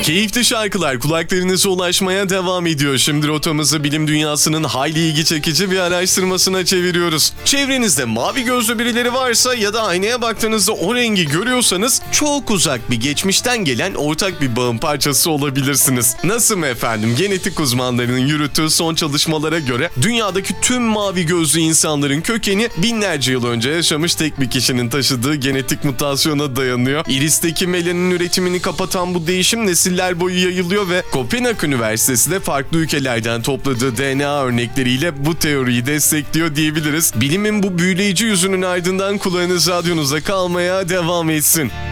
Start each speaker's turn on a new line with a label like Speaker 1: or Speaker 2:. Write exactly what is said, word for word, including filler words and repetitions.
Speaker 1: Keyifli şarkılar kulaklarınıza ulaşmaya devam ediyor. Şimdi rotamızı bilim dünyasının hayli ilgi çekici bir araştırmasına çeviriyoruz. Çevrenizde mavi gözlü birileri varsa ya da aynaya baktığınızda o rengi görüyorsanız çok uzak bir geçmişten gelen ortak bir bağın parçası olabilirsiniz. Nasıl mı efendim? Genetik uzmanlarının yürüttüğü son çalışmalara göre dünyadaki tüm mavi gözlü insanların kökeni binlerce yıl önce yaşamış tek bir kişinin taşıdığı genetik mutasyona dayanıyor. Iris'teki melanin üretimini kapatan bu değişim nesiller boyu yayılıyor ve Kopenhag Üniversitesi de farklı ülkelerden topladığı D N A örnekleriyle bu teoriyi destekliyor diyebiliriz. Bilimin bu büyüleyici yüzünün ardından kulağınız radyonuza kalmaya devam etsin.